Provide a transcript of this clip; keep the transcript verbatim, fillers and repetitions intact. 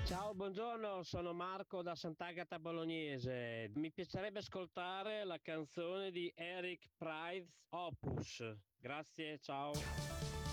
Ciao, buongiorno, sono Marco da Sant'Agata Bolognese. Mi piacerebbe ascoltare la canzone di Eric Prydz, Opus. Grazie, ciao.